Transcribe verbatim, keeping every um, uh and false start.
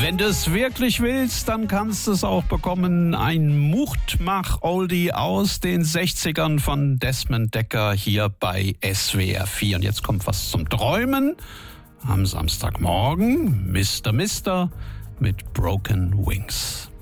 Wenn du es wirklich willst, dann kannst du es auch bekommen. Ein Mutmach-Oldie aus den sechzigern von Desmond Dekker hier bei S W R vier. Und jetzt kommt was zum Träumen. Am Samstagmorgen Mister Mister mit Broken Wings.